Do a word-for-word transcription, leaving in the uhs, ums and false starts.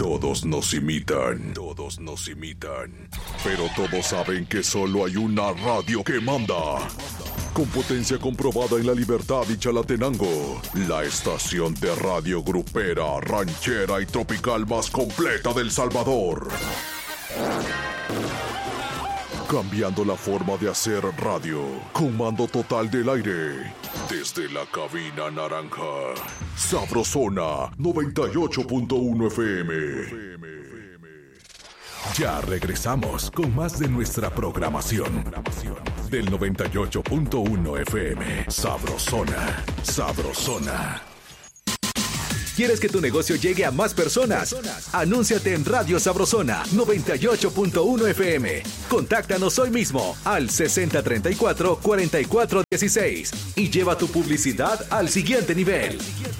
Todos nos imitan, todos nos imitan. Pero todos saben que solo hay una radio que manda. Con potencia comprobada en La Libertad y Chalatenango. La estación de radio grupera, ranchera y tropical más completa del Salvador. Cambiando la forma de hacer radio. Con mando total del aire. Desde la cabina naranja. Sabrosona noventa y ocho punto uno F M. Ya regresamos con más de nuestra programación. Del noventa y ocho punto uno F M. Sabrosona. Sabrosona. ¿Quieres que tu negocio llegue a más personas? Anúnciate en Radio Sabrosona noventa y ocho punto uno F M. Contáctanos hoy mismo al sesenta treinta y cuatro cuarenta y cuatro dieciséis y lleva tu publicidad al siguiente nivel.